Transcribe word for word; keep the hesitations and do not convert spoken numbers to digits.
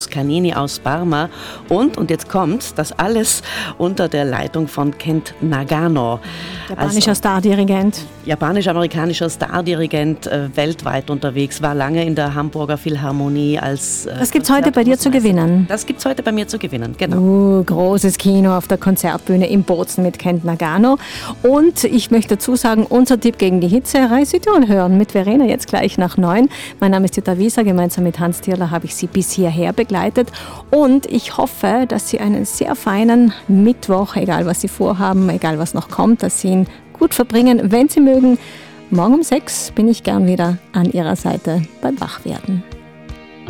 Canini aus Parma und, und jetzt kommt das alles unter der Leitung von Kent Nagano. Japanischer also, Stardirigent. Japanisch-amerikanischer Stardirigent, äh, weltweit unterwegs, war lange in der Hamburger Philharmonie als äh, Das gibt es heute bei dir zu gewinnen? Das gibt es heute bei mir zu gewinnen, genau. Uh, großes Kino auf der Konzertbühne in Bozen mit Kent Nagano. Und ich möchte dazu sagen, unser Tipp gegen die Hitze, Südtirol hören mit Verena jetzt gleich nach neun. Mein Name ist Jutta Wieser, gemeinsam mit Hans Thierler habe ich Sie bis hierher begleitet. Und ich hoffe, dass Sie einen sehr feinen Mittwoch, egal was Sie vorhaben, egal was noch kommt, dass Sie ihn gut verbringen. Wenn Sie mögen, morgen um sechs bin ich gern wieder an Ihrer Seite beim Wachwerden.